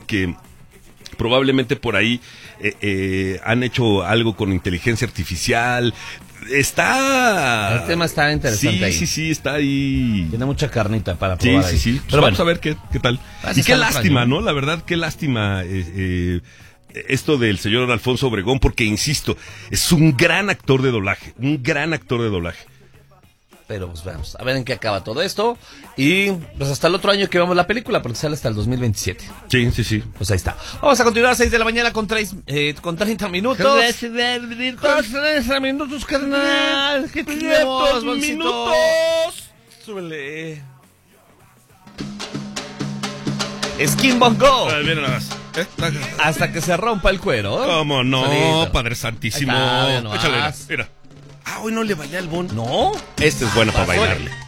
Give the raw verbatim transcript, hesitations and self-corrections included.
que probablemente por ahí eh, eh, han hecho algo con inteligencia artificial. Está... El tema está interesante sí, ahí. Sí, sí, está ahí. Tiene mucha carnita para Sí, probar sí, ahí. sí. Pues Pero vamos bueno, a ver qué, qué tal. Así Y qué está el lástima, año. ¿no? La verdad, qué lástima eh, eh, esto del señor Alfonso Obregón, porque, insisto, es un gran actor de doblaje, un gran actor de doblaje. Pero pues vamos a ver en qué acaba todo esto. Y pues hasta el otro año que vamos la película, porque sale hasta el dos mil veintisiete. Sí, sí, sí. Pues ahí está. Vamos a continuar a seis de la mañana con, tres, eh, con treinta minutos. Con treinta minutos, carnal. ¿Qué tenemos, bolsito? minutos. Súbele. Skin Bongo. A ver, mira nada más. ¿Eh? Hasta que se rompa el cuero. ¿Cómo no, Solito. Padre Santísimo? Ahí está, mira nomás. Échale, mira. Ah, hoy no le bailé al bon. ¿No? Este es bueno para Pásale. bailarle.